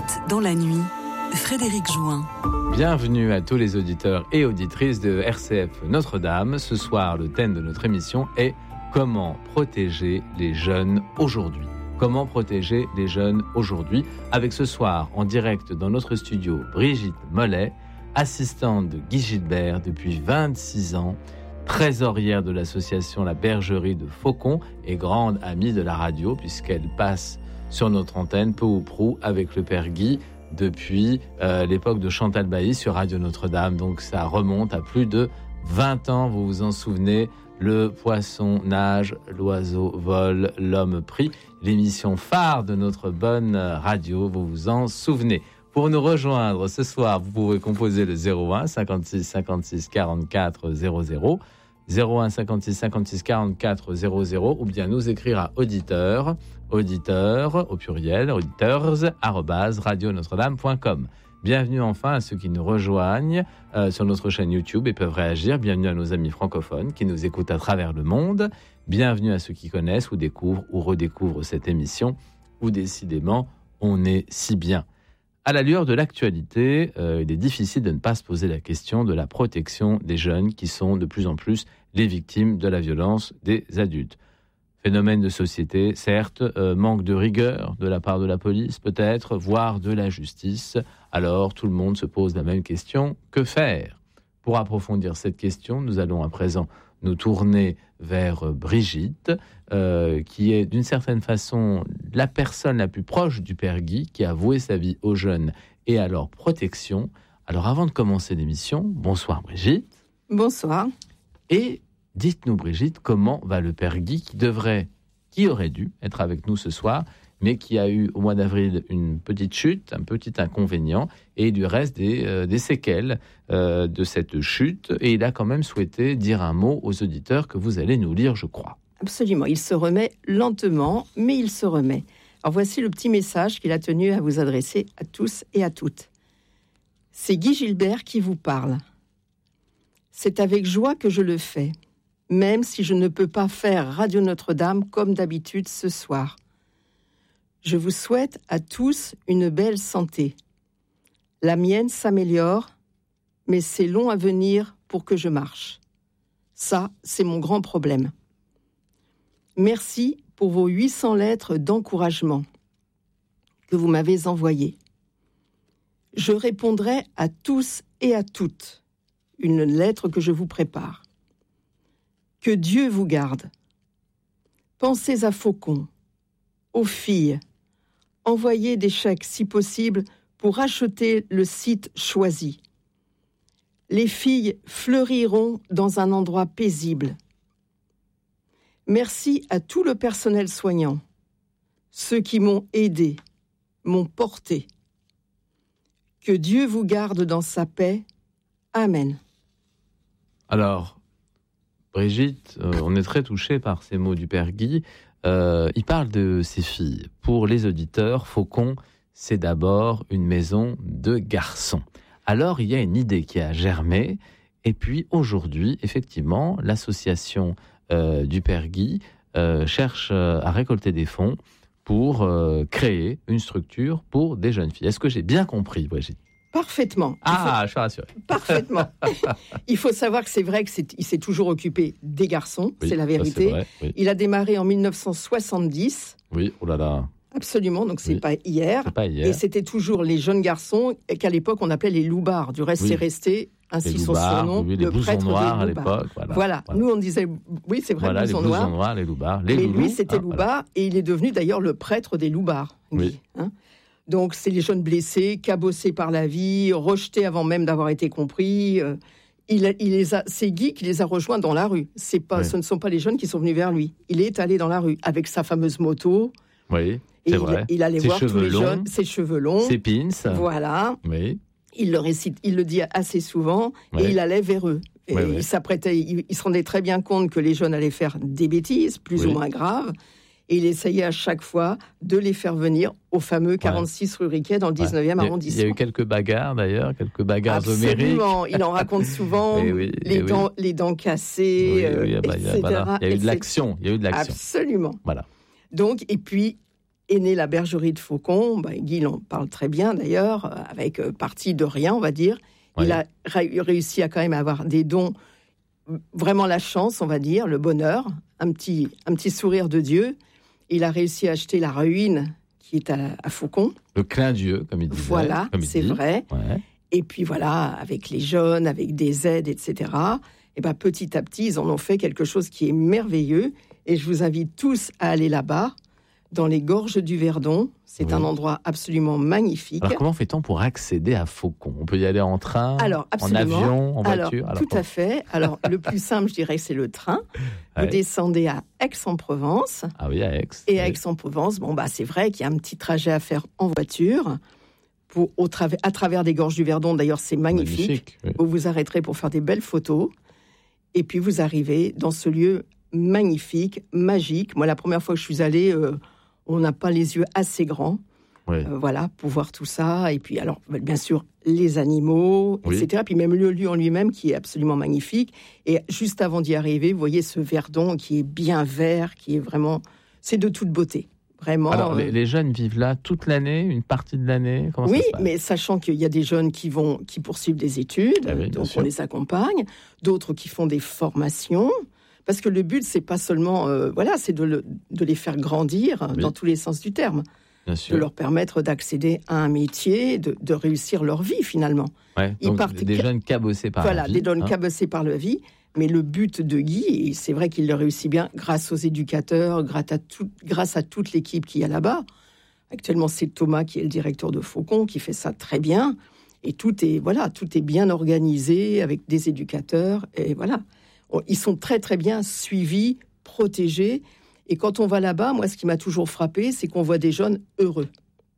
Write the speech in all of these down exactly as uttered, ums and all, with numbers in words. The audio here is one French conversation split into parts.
Poète dans la nuit, Frédéric Jouin. Bienvenue à tous les auditeurs et auditrices de R C F Notre-Dame. Ce soir, le thème de notre émission est « Comment protéger les jeunes aujourd'hui ?» Comment protéger les jeunes aujourd'hui ? Avec ce soir, en direct dans notre studio, Brigitte Mollet, assistante de Guy Gilbert depuis vingt-six ans, trésorière de l'association La Bergerie de Faucon et grande amie de la radio, puisqu'elle passe sur notre antenne peu ou prou avec le père Guy depuis euh, l'époque de Chantal Bailly sur Radio Notre-Dame. Donc ça remonte à plus de vingt ans, vous vous en souvenez. Le poisson nage, l'oiseau vole, l'homme prie. L'émission phare de notre bonne radio, vous vous en souvenez. Pour nous rejoindre ce soir, vous pouvez composer le zéro un cinquante-six cinquante-six quarante-quatre zéro zéro, zéro un cinquante-six cinquante-six quarante-quatre zéro zéro, ou bien nous écrire à auditeur, auditeur au pluriel, auditeurs arobase radio notre dame point com. Bienvenue enfin à ceux qui nous rejoignent euh, sur notre chaîne YouTube et peuvent réagir. Bienvenue à nos amis francophones qui nous écoutent à travers le monde. Bienvenue à ceux qui connaissent ou découvrent ou redécouvrent cette émission où décidément on est si bien. À la lueur de l'actualité, euh, il est difficile de ne pas se poser la question de la protection des jeunes qui sont de plus en plus les victimes de la violence des adultes. Phénomène de société, certes, euh, manque de rigueur de la part de la police peut-être, voire de la justice. Alors tout le monde se pose la même question, que faire ? Pour approfondir cette question, nous allons à présent nous tourner vers Brigitte, euh, qui est d'une certaine façon la personne la plus proche du père Guy, qui a voué sa vie aux jeunes et à leur protection. Alors avant de commencer l'émission, bonsoir Brigitte. Bonsoir. Et dites-nous Brigitte, comment va le père Guy, qui devrait, qui aurait dû être avec nous ce soir, mais qui a eu au mois d'avril une petite chute, un petit inconvénient, et il lui reste des, euh, des séquelles euh, de cette chute, et il a quand même souhaité dire un mot aux auditeurs que vous allez nous lire, je crois. Absolument, il se remet lentement, mais il se remet. Alors voici le petit message qu'il a tenu à vous adresser à tous et à toutes. C'est Guy Gilbert qui vous parle. C'est avec joie que je le fais, même si je ne peux pas faire Radio Notre-Dame comme d'habitude ce soir. Je vous souhaite à tous une belle santé. La mienne s'améliore, mais c'est long à venir pour que je marche. Ça, c'est mon grand problème. Merci pour vos huit cents lettres d'encouragement que vous m'avez envoyées. Je répondrai à tous et à toutes une lettre que je vous prépare. Que Dieu vous garde. Pensez à Faucon, aux filles. Envoyez des chèques, si possible, pour acheter le site choisi. Les filles fleuriront dans un endroit paisible. Merci à tout le personnel soignant, ceux qui m'ont aidé, m'ont porté. Que Dieu vous garde dans sa paix. Amen. Alors, Brigitte, euh, on est très touchés par ces mots du père Guy. Euh, il parle de ses filles. Pour les auditeurs, Faucon, c'est d'abord une maison de garçons. Alors, il y a une idée qui a germé. Et puis, aujourd'hui, effectivement, l'association euh, du père Guy euh, cherche euh, à récolter des fonds pour euh, créer une structure pour des jeunes filles. Est-ce que j'ai bien compris, Brigitte ? Parfaitement. Ah, faut... je suis rassuré. Parfaitement. Il faut savoir que c'est vrai qu'il s'est toujours occupé des garçons, oui, c'est la vérité. C'est vrai, oui. Il a démarré en dix-neuf cent soixante-dix. Oui, oh là là. Absolument, donc c'est, oui. pas hier. c'est pas hier. Et c'était toujours les jeunes garçons qu'à l'époque on appelait les loubards. Du reste, oui. c'est resté ainsi les son loubards, surnom, oui, le les blousons prêtre noirs des à l'époque. Voilà, voilà. voilà. Nous on disait, oui c'est vrai, voilà, blousons les blousons noirs. noirs, les loubards. Les Mais loulous, lui c'était ah, loubard voilà. Et il est devenu d'ailleurs le prêtre des loubards. Oui. Hein. Donc, c'est les jeunes blessés, cabossés par la vie, rejetés avant même d'avoir été compris. Euh, il, il les a, c'est Guy qui les a rejoints dans la rue. C'est pas, oui. Ce ne sont pas les jeunes qui sont venus vers lui. Il est allé dans la rue avec sa fameuse moto. Oui, c'est et vrai. Il, il allait ses voir tous les longs, jeunes, ses cheveux longs. Ses pins. Voilà. Oui. Il le récite, il le dit assez souvent, oui. Et il allait vers eux. Et oui, oui. Il s'apprêtait, il, il se rendait très bien compte que les jeunes allaient faire des bêtises, plus oui. ou moins graves. Et il essayait à chaque fois de les faire venir au fameux quarante-six ouais. rue Riquet dans le dix-neuvième ouais. arrondissement. Il y a eu quelques bagarres d'ailleurs, quelques bagarres homériques. Absolument, il en raconte souvent, oui, les, dents, oui. les dents cassées, oui, euh, oui, bah, et cetera. Il y a, voilà. il y a eu de l'action, il y a eu de l'action. Absolument. Voilà. Donc, et puis, est née la bergerie de Faucon. Ben, Guy en parle très bien d'ailleurs, avec euh, parti de rien, on va dire. Ouais. Il a ré- réussi à quand même avoir des dons, vraiment la chance, on va dire, le bonheur, un petit, un petit sourire de Dieu. Il a réussi à acheter la ruine qui est à, à Faucon. Le clin d'yeux, comme il disait. Voilà, comme il c'est dit. vrai. Ouais. Et puis voilà, avec les jeunes, avec des aides, et cetera, et ben petit à petit, ils en ont fait quelque chose qui est merveilleux. Et je vous invite tous à aller là-bas, dans les gorges du Verdon. C'est oui. un endroit absolument magnifique. Alors, comment fait-on pour accéder à Faucon ? On peut y aller en train, Alors, en avion, en voiture Alors, tout à fait. Alors, le plus simple, je dirais, c'est le train. Vous ouais. descendez à Aix-en-Provence. Ah oui, à Aix. Et oui. à Aix-en-Provence, bon, bah, c'est vrai qu'il y a un petit trajet à faire en voiture. Pour, au travers, à travers des gorges du Verdon, d'ailleurs, c'est magnifique. magnifique oui. Vous vous arrêterez pour faire des belles photos. Et puis, vous arrivez dans ce lieu magnifique, magique. Moi, la première fois que je suis allée, euh, on n'a pas les yeux assez grands. Oui. Euh, voilà, pour voir tout ça. Et puis, alors, bien sûr, les animaux, oui. et cetera. Puis même le lieu en lui-même qui est absolument magnifique. Et juste avant d'y arriver, vous voyez ce Verdon qui est bien vert, qui est vraiment... C'est de toute beauté. Vraiment. Alors, les, les jeunes vivent là toute l'année, une partie de l'année. Comment oui, ça se passe ? Mais sachant qu'il y a des jeunes qui vont, qui poursuivent des études, ah oui, donc on les accompagne, d'autres qui font des formations, parce que le but c'est pas seulement, euh, voilà, c'est de, le, de les faire grandir oui. dans tous les sens du terme, Bien sûr. de leur permettre d'accéder à un métier, de, de réussir leur vie finalement. Ouais, Ils donc partent des jeunes cabossés par voilà, la vie. Voilà, des jeunes hein. cabossés par la vie. Mais le but de Guy, et c'est vrai qu'il le réussit bien, grâce aux éducateurs, grâce à, tout, grâce à toute l'équipe qu'il y a là-bas. Actuellement, c'est Thomas qui est le directeur de Faucon, qui fait ça très bien. Et tout est, voilà, tout est bien organisé avec des éducateurs. Et voilà, ils sont très, très bien suivis, protégés. Et quand on va là-bas, moi, ce qui m'a toujours frappé, c'est qu'on voit des jeunes heureux.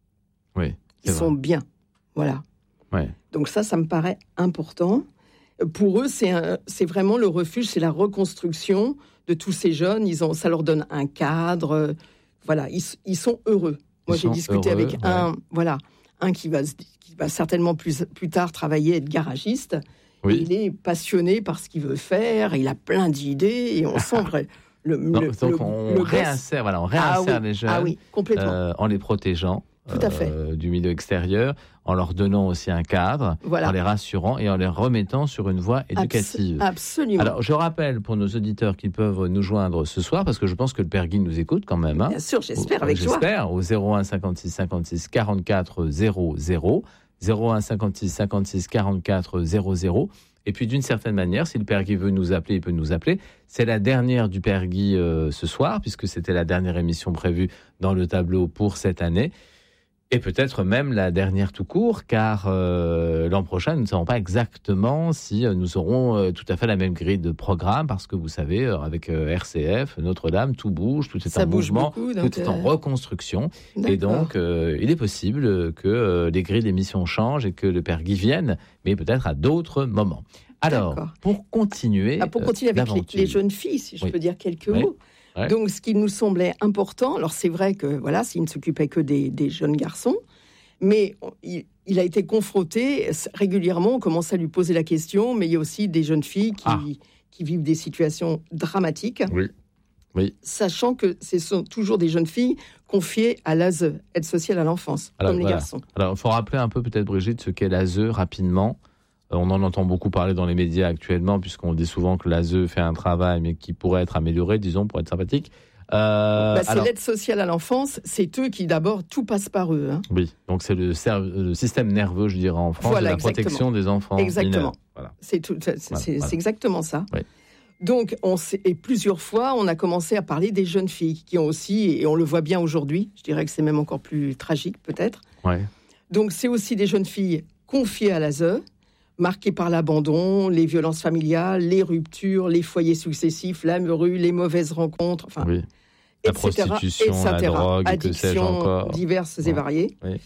Oui, Ils vrai. sont bien. Voilà. Ouais. Donc ça, ça me paraît important. Pour eux, c'est, un, c'est vraiment le refuge, c'est la reconstruction de tous ces jeunes. Ils ont, ça leur donne un cadre. Euh, voilà, ils, ils sont heureux. Moi, ils j'ai discuté heureux, avec ouais. un, voilà, un qui va, qui va certainement plus, plus tard travailler, être garagiste. Oui. Il est passionné par ce qu'il veut faire. Il a plein d'idées et on sent vrai, le, non, le, donc le, on le réinsère, voilà, on réinsère ah, oui. les jeunes ah, oui, complètement. Euh, en les protégeant. Tout à fait. Euh, du milieu extérieur, en leur donnant aussi un cadre, voilà. en les rassurant et en les remettant sur une voie éducative. Abs- absolument. Alors, je rappelle pour nos auditeurs qu'ils peuvent nous joindre ce soir, parce que je pense que le Père Guy nous écoute quand même. Hein. Bien sûr, j'espère, au, avec j'espère, joie. J'espère, au zéro un cinquante-six cinquante-six quarante-quatre zéro zéro, zéro un cinquante-six cinquante-six quarante-quatre zéro zéro. Et puis, d'une certaine manière, si le Père Guy veut nous appeler, il peut nous appeler. C'est la dernière du Père Guy euh, ce soir, puisque c'était la dernière émission prévue dans le tableau pour cette année. Et peut-être même la dernière tout court, car euh, l'an prochain, nous ne savons pas exactement si euh, nous aurons euh, tout à fait la même grille de programme, parce que vous savez, euh, avec euh, R C F, Notre-Dame, tout bouge, tout est Ça en mouvement, beaucoup, donc, tout est en reconstruction. D'accord. Et donc, euh, il est possible que euh, les grilles d'émission changent et que le Père Guy vienne, mais peut-être à d'autres moments. Alors, D'accord. pour continuer... Ah, pour continuer avec les, les jeunes filles, si je oui. peux dire quelques oui. mots. Ouais. Donc, ce qui nous semblait important, alors c'est vrai que voilà, s'il ne s'occupait que des, des jeunes garçons, mais il, il a été confronté régulièrement, on commence à lui poser la question, mais il y a aussi des jeunes filles qui, ah. qui vivent des situations dramatiques, oui. Oui. sachant que ce sont toujours des jeunes filles confiées à l'A S E, aide sociale à l'enfance, alors, comme voilà. les garçons. Alors, il faut rappeler un peu peut-être, Brigitte, ce qu'est l'A S E rapidement. On en entend beaucoup parler dans les médias actuellement, puisqu'on dit souvent que l'A S E fait un travail, mais qui pourrait être amélioré, disons, pour être sympathique. Euh, bah, c'est alors... l'aide sociale à l'enfance, c'est eux qui, d'abord, tout passe par eux. Hein. Oui, donc c'est le, cerve, le système nerveux, je dirais, en France, voilà, de la exactement. protection des enfants Exactement. Voilà. C'est, tout, c'est, voilà, c'est, voilà. c'est exactement ça. Oui. Donc, on sait, et plusieurs fois, on a commencé à parler des jeunes filles, qui ont aussi, et on le voit bien aujourd'hui, je dirais que c'est même encore plus tragique, peut-être. Ouais. Donc, c'est aussi des jeunes filles confiées à l'A S E, marqués par l'abandon, les violences familiales, les ruptures, les foyers successifs, la rue, les mauvaises rencontres, enfin, oui. La et cetera, prostitution, et cetera, la drogue, addictions diverses ouais. et variées. Oui.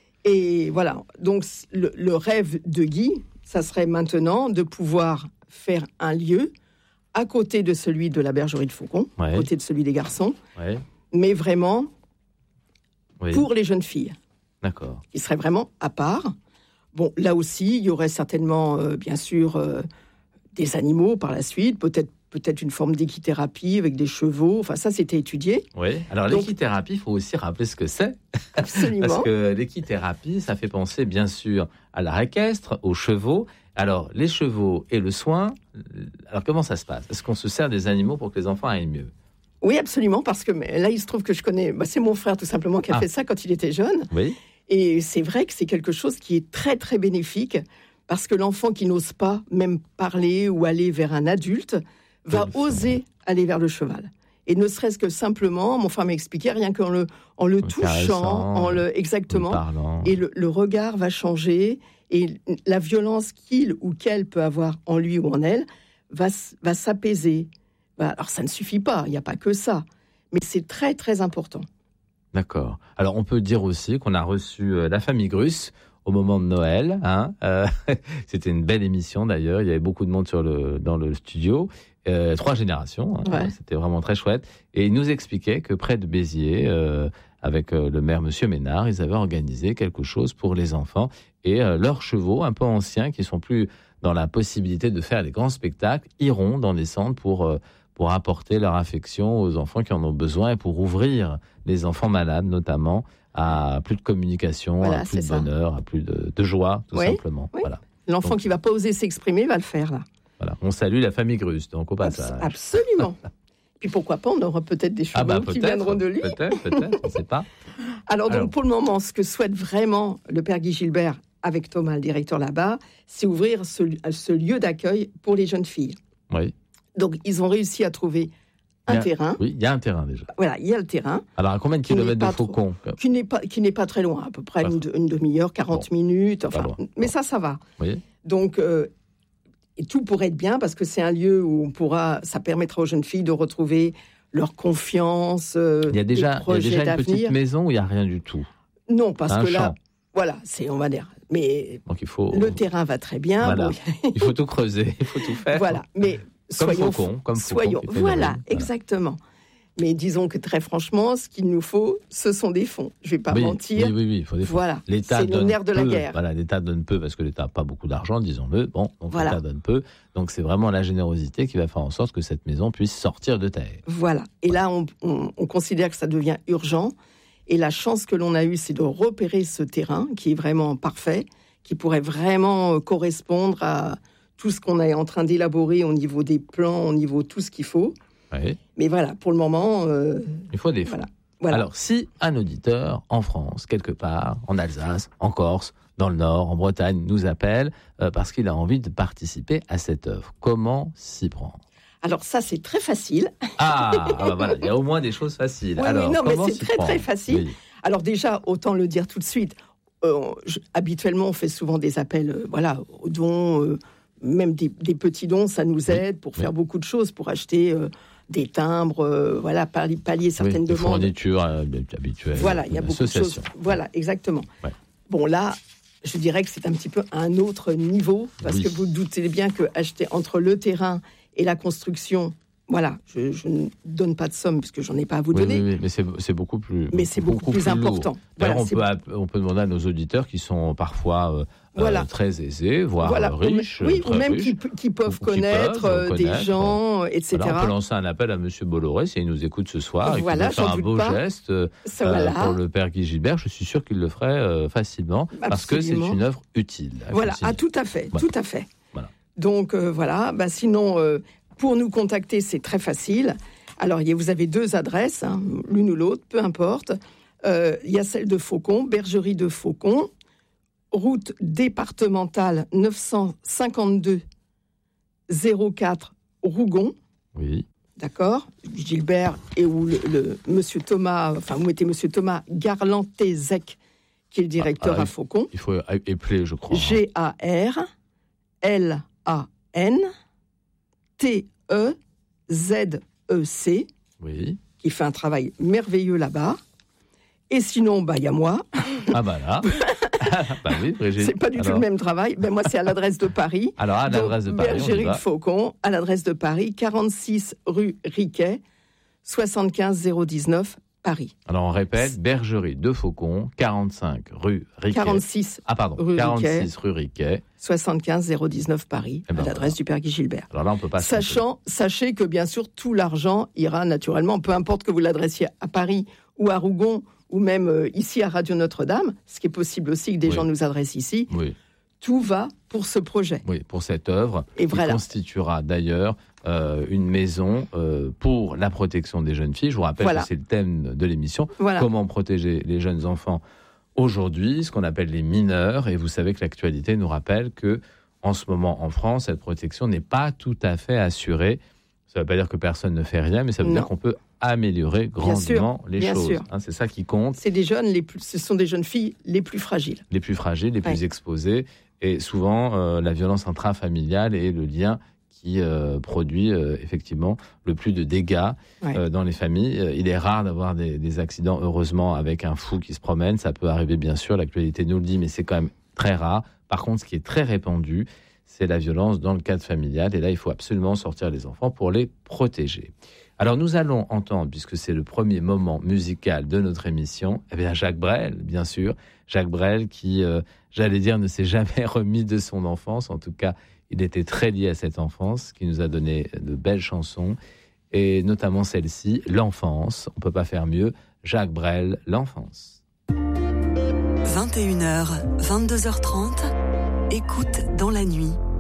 Et voilà, donc le, le rêve de Guy, ça serait maintenant de pouvoir faire un lieu à côté de celui de la bergerie de Faucon, ouais. à côté de celui des garçons, ouais. mais vraiment oui. pour les jeunes filles. D'accord. Qui serait vraiment à part. Bon, là aussi, il y aurait certainement, euh, bien sûr, euh, des animaux par la suite, peut-être peut-être une forme d'équithérapie avec des chevaux. Enfin, ça, c'était étudié. Oui. Alors, Donc, l'équithérapie, il faut aussi rappeler ce que c'est. Absolument. Parce que l'équithérapie, ça fait penser, bien sûr, à l'art équestre, aux chevaux. Alors, les chevaux et le soin, alors comment ça se passe ? Est-ce qu'on se sert des animaux pour que les enfants aillent mieux ? Oui, absolument, parce que là, il se trouve que je connais... Bah, c'est mon frère, tout simplement, qui a ah. fait ça quand il était jeune. Oui. Et c'est vrai que c'est quelque chose qui est très, très bénéfique, parce que l'enfant qui n'ose pas même parler ou aller vers un adulte va oser aller vers le cheval. Et ne serait-ce que simplement, mon frère m'expliquait, rien qu'en le, en le touchant, en le, exactement, et le, le regard va changer, et la violence qu'il ou qu'elle peut avoir en lui ou en elle va, va s'apaiser. Alors ça ne suffit pas, il n'y a pas que ça, mais c'est très très important. D'accord. Alors on peut dire aussi qu'on a reçu euh, la famille Grus au moment de Noël. Hein, euh, c'était une belle émission d'ailleurs, il y avait beaucoup de monde sur le, dans le studio, euh, trois générations, hein, ouais. C'était vraiment très chouette. Et ils nous expliquaient que près de Béziers, euh, avec euh, le maire Monsieur Ménard, ils avaient organisé quelque chose pour les enfants et euh, leurs chevaux un peu anciens qui sont plus dans la possibilité de faire des grands spectacles iront dans des centres pour... Euh, pour apporter leur affection aux enfants qui en ont besoin et pour ouvrir les enfants malades, notamment, à plus de communication, voilà, à plus de ça. bonheur, à plus de, de joie, tout oui, simplement. Oui. Voilà. L'enfant donc, qui ne va pas oser s'exprimer va le faire, là. Voilà. On salue la famille Grus, donc au passage. Absolument. Puis pourquoi pas, on aura peut-être des chevaux ah bah, qui viendront de lui. Peut-être, peut-être, on ne sait pas. Alors, donc, Alors, pour le moment, ce que souhaite vraiment le père Guy Gilbert, avec Thomas, le directeur là-bas, c'est ouvrir ce, ce lieu d'accueil pour les jeunes filles. Oui. Donc, ils ont réussi à trouver un a, terrain. Oui, il y a un terrain déjà. Voilà, il y a le terrain. Alors, à combien de kilomètres de Faucon ? Qui n'est pas, qui n'est pas très loin, à peu près une, une demi-heure, quarante bon, minutes. Enfin, mais bon. ça, ça va. Oui. Donc, euh, et tout pourrait être bien parce que c'est un lieu où on pourra, ça permettra aux jeunes filles de retrouver leur confiance. Euh, il y a déjà, il y a déjà une d'avenir. petite maison où il n'y a rien du tout. Non, parce un que champ. là, voilà, c'est, on va dire. Mais donc il faut, le terrain va très bien. Voilà. Bon, il faut tout creuser, il faut tout faire. Voilà, mais comme soyons, Faucon, comme Faucon soyons, voilà, voilà, exactement. Mais disons que très franchement, ce qu'il nous faut, ce sont des fonds. Je ne vais pas oui, mentir. Oui, oui, oui, il faut des fonds. Voilà, l'État c'est le nerf de la peu, guerre. Voilà, l'État donne peu parce que l'État n'a pas beaucoup d'argent, disons-le. Bon, donc voilà. l'État donne peu. Donc c'est vraiment la générosité qui va faire en sorte que cette maison puisse sortir de terre. Voilà. Et voilà. là, on, on, on considère que ça devient urgent. Et la chance que l'on a eue, c'est de repérer ce terrain qui est vraiment parfait, qui pourrait vraiment correspondre à tout ce qu'on est en train d'élaborer au niveau des plans, au niveau de tout ce qu'il faut. Oui. Mais voilà, pour le moment... Euh, il faut des fonds. Voilà. Voilà. Alors, si un auditeur en France, quelque part, en Alsace, en Corse, dans le Nord, en Bretagne, nous appelle euh, parce qu'il a envie de participer à cette œuvre, comment s'y prendre ? Alors ça, c'est très facile. Ah, ah bah voilà, il y a au moins des choses faciles. Oui, Alors, oui, non, comment mais c'est s'y très, prendre ? très facile. Oui. Alors déjà, autant le dire tout de suite, euh, je, habituellement, on fait souvent des appels euh, voilà, aux dons, euh, même des, des petits dons, ça nous aide pour oui. faire beaucoup de choses, pour acheter euh, des timbres, euh, voilà, pallier, pallier certaines oui, des demandes. Des fournitures euh, habituelles. Voilà, il y a beaucoup de choses. Voilà, exactement. Ouais. Bon, là, je dirais que c'est un petit peu un autre niveau, parce oui. que vous doutez bien que acheter entre le terrain et la construction... Voilà, je, je ne donne pas de somme parce que j'en ai pas à vous oui, donner. Oui, oui, mais c'est, c'est beaucoup plus. Mais c'est beaucoup, beaucoup plus, plus important. D'ailleurs, voilà, on, peut, on peut demander à nos auditeurs qui sont parfois euh, voilà. euh, très aisés, voire voilà. riches, oui, très ou même riches, qui, qui peuvent ou connaître, qui peuvent des connaître, gens, et cetera. Voilà, on peut lancer un appel à Monsieur Bolloré si il nous écoute ce soir voilà, et qu'il veut faire un beau pas. geste euh, voilà. pour le père Guy Gilbert. Je suis sûr qu'il le ferait euh, facilement Absolument. Parce que c'est une œuvre utile. Voilà, ah, tout à fait, voilà. tout à fait. Voilà. Donc euh, voilà, bah, sinon. Euh, Pour nous contacter, c'est très facile. Alors, vous avez deux adresses, hein, l'une ou l'autre, peu importe. Euh, il y a celle de Faucon, Bergerie de Faucon, route départementale neuf cent cinquante-deux zéro quatre Rougon. Oui. D'accord. Gilbert et où le, le monsieur Thomas, enfin, vous mettez monsieur Thomas Garlantézec, qui est le directeur ah, ah, à Faucon. Il faut épeler, je crois. G A R L A N T E Z E C, oui. qui fait un travail merveilleux là-bas. Et sinon, bah, il y a moi. Ah bah là. bah oui, Brigitte. C'est pas du Alors... tout le même travail. Ben, moi, c'est à l'adresse de Paris. Alors, à l'adresse Donc, de Paris, Bergerie de Faucon, à l'adresse de Paris, quarante-six rue Riquet, soixante-quinze zéro dix-neuf, Paris. Alors on répète, Bergerie de Faucon, quarante-cinq rue Riquet. quarante-six Ah pardon, rue quarante-six Riquet. rue Riquet. soixante-quinze zéro dix-neuf Paris, Eh ben à l'adresse voilà. du Père Guy Gilbert. Alors là on peut pas. Sachant, sachez que bien sûr tout l'argent ira naturellement, peu importe que vous l'adressiez à Paris ou à Rougon ou même euh, ici à Radio Notre-Dame, ce qui est possible aussi que des Oui. gens nous adressent ici. Oui. Tout va pour ce projet. Oui, pour cette œuvre, Et qui voilà. constituera d'ailleurs euh, une maison euh, pour la protection des jeunes filles. Je vous rappelle Voilà. que c'est le thème de l'émission. Voilà. Comment protéger les jeunes enfants aujourd'hui, ce qu'on appelle les mineurs. Et vous savez que l'actualité nous rappelle que, en ce moment en France, cette protection n'est pas tout à fait assurée. Ça ne veut pas dire que personne ne fait rien, mais ça veut Non. dire qu'on peut améliorer grandement sûr, les bien choses. sûr. Hein, c'est ça qui compte. C'est des jeunes, les plus, ce sont des jeunes filles les plus fragiles. Les plus fragiles, les plus Ouais. exposés. Et souvent, euh, la violence intrafamiliale est le lien qui euh, produit euh, effectivement le plus de dégâts Ouais. euh, dans les familles. Euh, il est rare d'avoir des, des accidents, heureusement, avec un fou qui se promène. Ça peut arriver, bien sûr, l'actualité nous le dit, mais c'est quand même très rare. Par contre, ce qui est très répandu, c'est la violence dans le cadre familial. Et là, il faut absolument sortir les enfants pour les protéger. Alors, nous allons entendre, puisque c'est le premier moment musical de notre émission, eh bien, Jacques Brel, bien sûr. Jacques Brel qui, euh, j'allais dire, ne s'est jamais remis de son enfance. En tout cas, il était très lié à cette enfance, qui nous a donné de belles chansons, et notamment celle-ci, L'Enfance. On ne peut pas faire mieux. Jacques Brel, L'Enfance. vingt et une heures, vingt-deux heures trente, écoute dans la nuit.